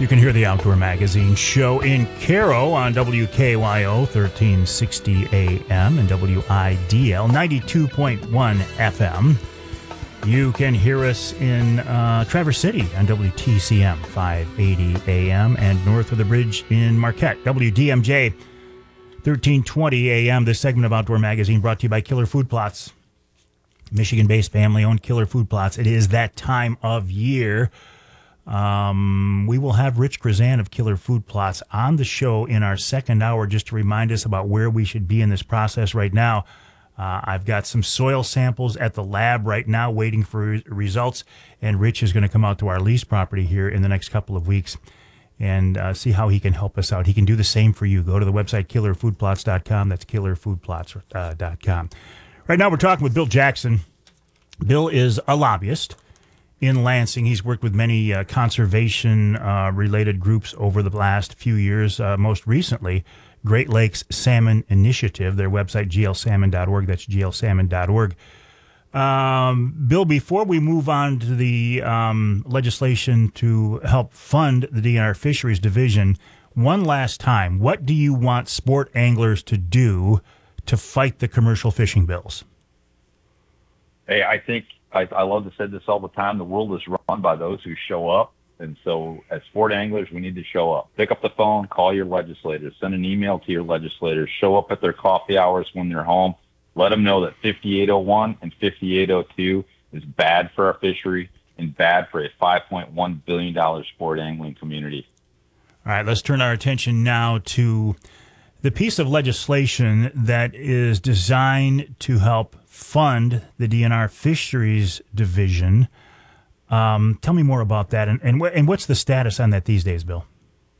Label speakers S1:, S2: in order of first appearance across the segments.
S1: You can hear the Outdoor Magazine show in Caro on WKYO 1360 AM and WIDL 92.1 FM. You can hear us in Traverse City on WTCM 580 AM and north of the bridge in Marquette, WDMJ 1320 AM. This segment of Outdoor Magazine brought to you by Killer Food Plots. Michigan-based family-owned Killer Food Plots. It is that time of year. We will have Rich Krazan of Killer Food Plots on the show in our second hour just to remind us about where we should be in this process right now. I've got some soil samples at the lab right now waiting for results, and Rich is going to come out to our lease property here in the next couple of weeks and see how he can help us out. He can do the same for you. Go to the website killerfoodplots.com. That's killerfoodplots.com. Right now we're talking with Bill Jackson. Bill is a lobbyist in Lansing. He's worked with many conservation-related groups over the last few years, most recently Great Lakes Salmon Initiative, their website, glsalmon.org. That's glsalmon.org. Bill, before we move on to the legislation to help fund the DNR Fisheries Division, one last time, what do you want sport anglers to do to fight the commercial fishing bills?
S2: Hey, I think I love to say this all the time. The world is run by those who show up. And so as sport anglers, we need to show up. Pick up the phone, call your legislators, send an email to your legislators, show up at their coffee hours when they're home. Let them know that 5801 and 5802 is bad for our fishery and bad for a $5.1 billion sport angling community.
S1: All right, let's turn our attention now to the piece of legislation that is designed to help fund the DNR Fisheries Division. Tell me more about that, and what's the status on that these days, Bill?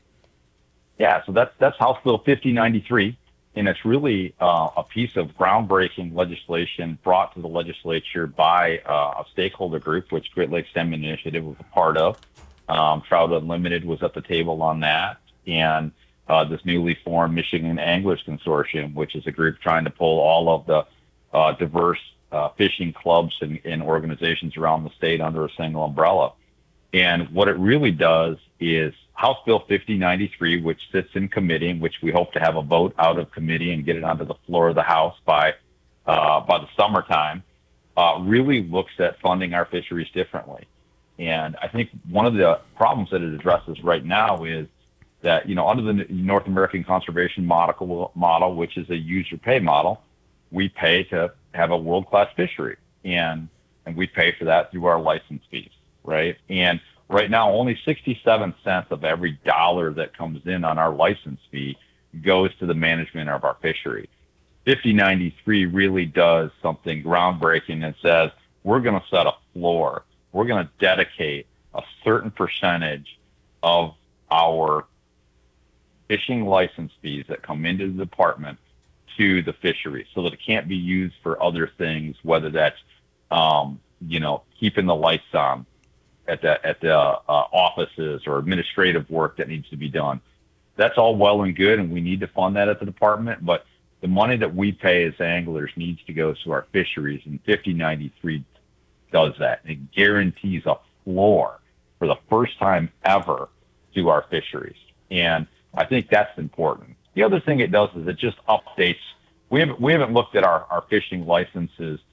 S2: Yeah, so that's House Bill 5093, and it's really a piece of groundbreaking legislation brought to the legislature by a stakeholder group, which Great Lakes Salmon Initiative was a part of. Trout Unlimited was at the table on that, and this newly formed Michigan Anglers Consortium, which is a group trying to pull all of the diverse fishing clubs and organizations around the state under a single umbrella. And what it really does is House Bill 5093, which sits in committee, in which we hope to have a vote out of committee and get it onto the floor of the House by the summertime, really looks at funding our fisheries differently. And I think one of the problems that it addresses right now is that, under the North American Conservation model, which is a user pay model, we pay to have a world-class fishery, and we pay for that through our license fees, right? And right now, only 67 cents of every dollar that comes in on our license fee goes to the management of our fishery. 5093 really does something groundbreaking and says, we're going to set a floor. We're going to dedicate a certain percentage of our fishing license fees that come into the department to the fishery, so that it can't be used for other things, whether that's keeping the lights on at the offices or administrative work that needs to be done. That's all well and good, and we need to fund that at the department, but the money that we pay as anglers needs to go to our fisheries, and 5093 does that. It guarantees a floor for the first time ever to our fisheries, and I think that's important. The other thing it does is it just updates. We haven't looked at our fishing licenses